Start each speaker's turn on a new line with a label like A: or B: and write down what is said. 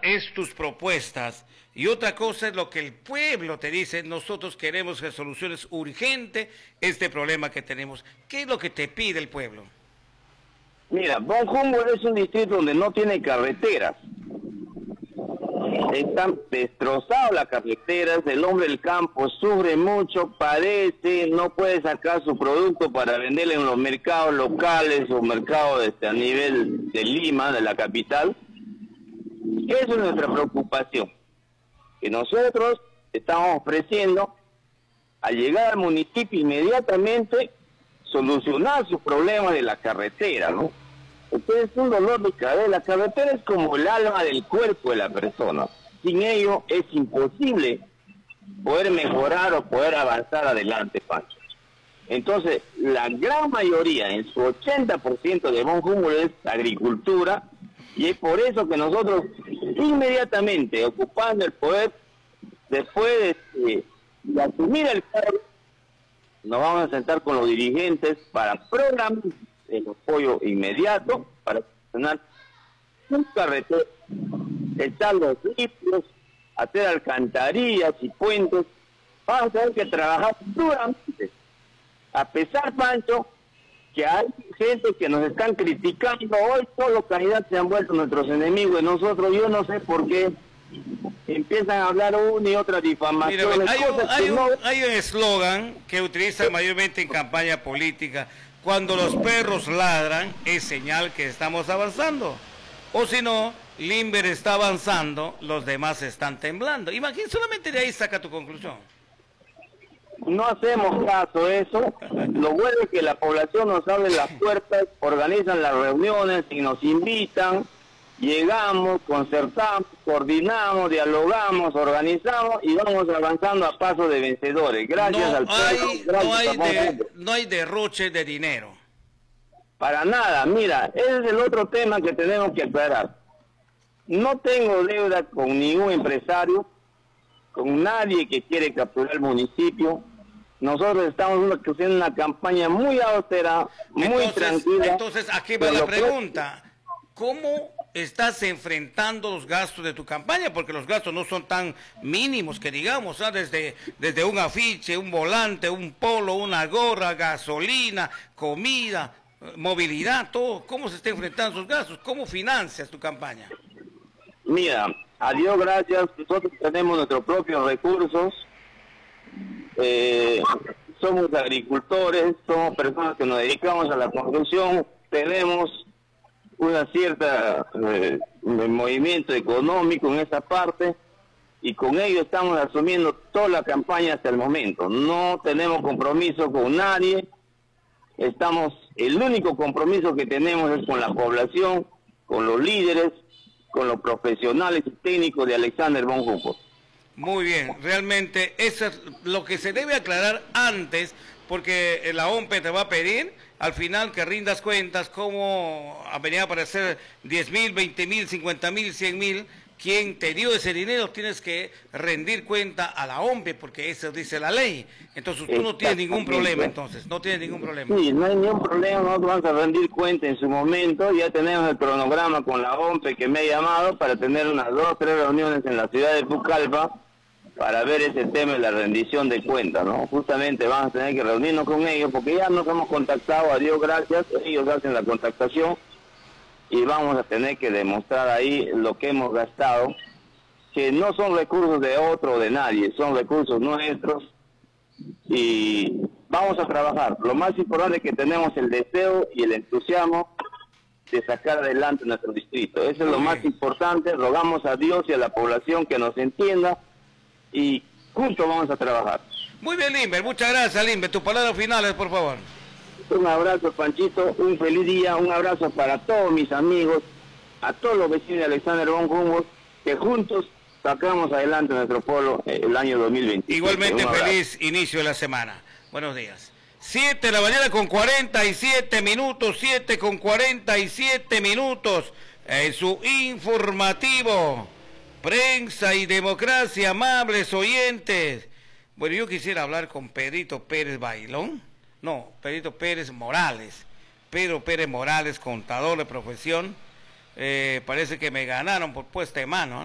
A: es tus propuestas y otra cosa es lo que el pueblo te dice. Nosotros queremos que soluciones urgente este problema que tenemos. ¿Qué es lo que te pide el pueblo?
B: Mira, Von Humboldt es un distrito donde no tiene carreteras. Están destrozadas las carreteras, el hombre del campo sufre mucho, padece, no puede sacar su producto para venderlo en los mercados locales o mercados a nivel de Lima, de la capital. Esa es nuestra preocupación, que nosotros estamos ofreciendo, al llegar al municipio inmediatamente, solucionar sus problemas de la carretera, ¿no? Entonces es un dolor de cabeza. La carretera es como el alma del cuerpo de la persona. Sin ello es imposible poder mejorar o poder avanzar adelante, Pancho. Entonces, la gran mayoría, en su 80% de Von Humboldt es agricultura, y es por eso que nosotros inmediatamente, ocupando el poder, después de asumir el cargo, nos vamos a sentar con los dirigentes para programar el apoyo inmediato para funcionar un carretera, echar los limpios, hacer alcantarillas y puentes. Vamos a tener que trabajar duramente. A pesar, Pancho, que hay gente que nos están criticando, hoy todos los candidatos se han vuelto nuestros enemigos, y nosotros, yo no sé por qué, empiezan a hablar una y otra difamación.
A: Hay un eslogan que utilizan mayormente en campaña política: cuando los perros ladran es señal que estamos avanzando, o si no, Limber está avanzando, los demás están temblando. Imagínate, solamente de ahí saca tu conclusión.
B: No hacemos caso a eso. Lo bueno es que la población nos abre las puertas, organizan las reuniones y nos invitan. Llegamos, concertamos, coordinamos, dialogamos, organizamos y vamos avanzando a paso de vencedores. Gracias al pueblo.
A: No hay derroche de dinero.
B: Para nada. Mira, ese es el otro tema que tenemos que aclarar. No tengo deuda con ningún empresario, con nadie que quiere capturar el municipio. Nosotros estamos haciendo una campaña muy austera, muy tranquila.
A: Entonces, aquí va la pregunta. ¿Cómo estás enfrentando los gastos de tu campaña? Porque los gastos no son tan mínimos que digamos, ¿sabes? Desde un afiche, un volante, un polo, una gorra, gasolina, comida, movilidad, todo. ¿Cómo se está enfrentando esos gastos? ¿Cómo financias tu campaña?
B: Mira, a Dios gracias, nosotros tenemos nuestros propios recursos, somos agricultores, somos personas que nos dedicamos a la construcción, tenemos una cierta movimiento económico en esa parte, y con ello estamos asumiendo toda la campaña hasta el momento. No tenemos compromiso con nadie, el único compromiso que tenemos es con la población, con los líderes, con los profesionales y técnicos de Alexander Von Humboldt.
A: Muy bien, realmente eso es lo que se debe aclarar antes, porque la OMPE te va a pedir al final que rindas cuentas cómo venía a aparecer 10.000, 20.000, 50.000, 100.000. Quien te dio ese dinero tienes que rendir cuenta a la OMPE, porque eso dice la ley. Entonces tú no tienes ningún problema, entonces, no tienes ningún problema.
B: Sí, no hay ningún problema, nosotros vamos a rendir cuenta en su momento. Ya tenemos el cronograma con la OMPE que me ha llamado para tener unas 2 o 3 reuniones en la ciudad de Pucallpa para ver ese tema de la rendición de cuentas, ¿no? Justamente vamos a tener que reunirnos con ellos porque ya nos hemos contactado, a Dios gracias, ellos hacen la contactación y vamos a tener que demostrar ahí lo que hemos gastado, que no son recursos de otro o de nadie, son recursos nuestros, y vamos a trabajar. Lo más importante es que tenemos el deseo y el entusiasmo de sacar adelante nuestro distrito. Eso es lo más importante. Rogamos a Dios y a la población que nos entienda y juntos vamos a trabajar.
A: Muy bien, Limber, muchas gracias, Limber. Tus palabras finales, por favor.
B: Un abrazo, Panchito, un feliz día, un abrazo para todos mis amigos, a todos los vecinos de Alexander Von Humboldt, que juntos sacamos adelante nuestro pueblo el año 2020.
A: Igualmente feliz inicio de la semana. Buenos días. 7 de la mañana con 47 minutos, 7 con 47 minutos, en su informativo. Prensa y democracia, amables oyentes. Bueno, yo quisiera hablar con Pedrito Pérez Bailón. No, Pedrito Pérez Morales. Pedro Pérez Morales, contador de profesión. Parece que me ganaron por puesta de mano, ¿eh?